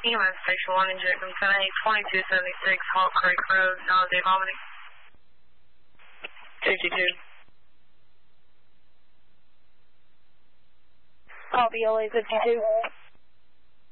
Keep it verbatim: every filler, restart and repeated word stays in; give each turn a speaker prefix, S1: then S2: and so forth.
S1: E M S Station one, inject them ten eight, twenty-two seventy-six, Hawk Creek Road, nausea, vomiting. fifty-two.
S2: Call B L A fifty-two.